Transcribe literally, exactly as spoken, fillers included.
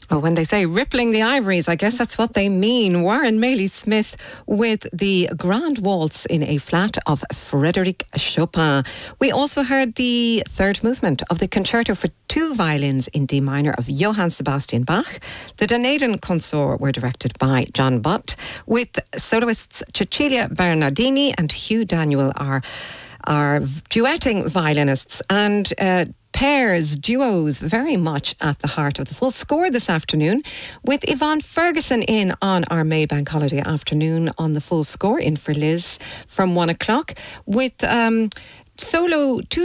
Well, when they say rippling the ivories, I guess that's what they mean. Warren Maley-Smith with the Grand Waltz in A flat of Frédéric Chopin. We also heard the third movement of the Concerto for Two Violins in D minor of Johann Sebastian Bach. The Danaidan Consort were directed by John Butt, with soloists Cecilia Bernardini and Hugh Daniel are, are duetting violinists, and uh, pairs, duos, very much at the heart of the full score this afternoon, with Yvonne Ferguson in on our Maybank holiday afternoon on the full score in for Liz from one o'clock, with um, solo two